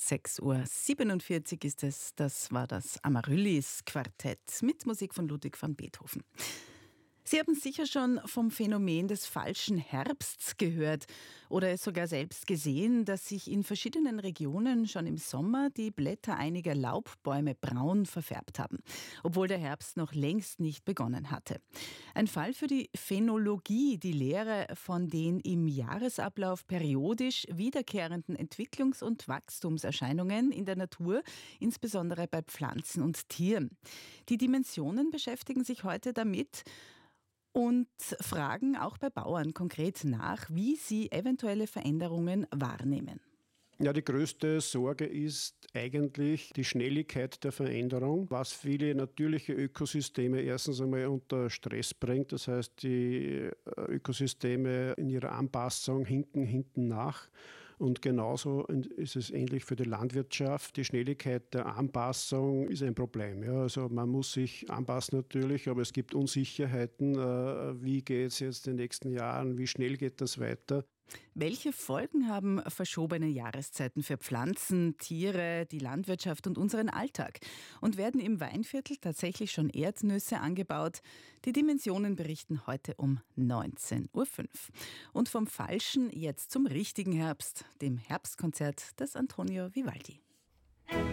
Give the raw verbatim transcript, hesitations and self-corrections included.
sechs Uhr siebenundvierzig ist es. Das war das Amaryllis-Quartett mit Musik von Ludwig van Beethoven. Sie haben sicher schon vom Phänomen des falschen Herbsts gehört oder es sogar selbst gesehen, dass sich in verschiedenen Regionen schon im Sommer die Blätter einiger Laubbäume braun verfärbt haben, obwohl der Herbst noch längst nicht begonnen hatte. Ein Fall für die Phänologie, die Lehre von den im Jahresablauf periodisch wiederkehrenden Entwicklungs- und Wachstumserscheinungen in der Natur, insbesondere bei Pflanzen und Tieren. Die Dimensionen beschäftigen sich heute damit und fragen auch bei Bauern konkret nach, wie sie eventuelle Veränderungen wahrnehmen. Ja, die größte Sorge ist eigentlich die Schnelligkeit der Veränderung, was viele natürliche Ökosysteme erstens einmal unter Stress bringt. Das heißt, die Ökosysteme in ihrer Anpassung hinken hinten nach. Und genauso ist es ähnlich für die Landwirtschaft. Die Schnelligkeit der Anpassung ist ein Problem. Ja, also man muss sich anpassen natürlich, aber es gibt Unsicherheiten. Wie geht es jetzt in den nächsten Jahren? Wie schnell geht das weiter? Welche Folgen haben verschobene Jahreszeiten für Pflanzen, Tiere, die Landwirtschaft und unseren Alltag? Und werden im Weinviertel tatsächlich schon Erdnüsse angebaut? Die Dimensionen berichten heute um neunzehn Uhr fünf. Und vom falschen jetzt zum richtigen Herbst, dem Herbstkonzert des Antonio Vivaldi.